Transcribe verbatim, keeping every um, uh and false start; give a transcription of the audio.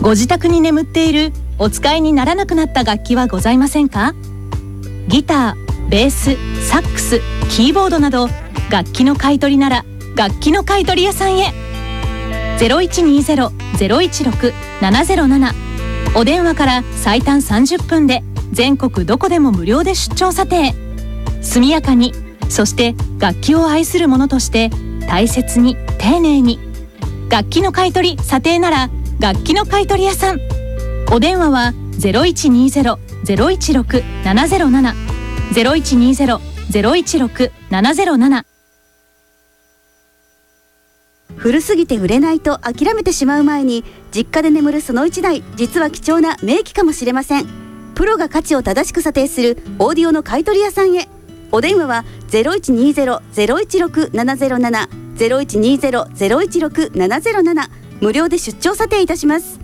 ご自宅に眠っているお使いにならなくなった楽器はございませんか？ギター、ベース、サックス、キーボードなど楽器の買い取りなら楽器の買い取り屋さんへ。 ゼロいちにゼロ ゼロいちろく ななゼロなな お電話から最短さんじゅっぷんで全国どこでも無料で出張査定。速やかに、そして楽器を愛する者として大切に丁寧に。楽器の買い取り査定なら楽器の買い取り屋さん。お電話は ゼロいちにゼロ ゼロいちろく ななゼロなな ゼロいちにゼロ ゼロいちろく ななゼロなな。 古すぎて売れないと諦めてしまう前に、実家で眠るそのいちだい、実は貴重な名機かもしれません。プロが価値を正しく査定するオーディオの買い取り屋さんへ。お電話は ゼロいちにゼロ ゼロいちろく ななゼロなな ゼロいちにゼロ ゼロいちろく ななゼロなな、無料で出張査定いたします。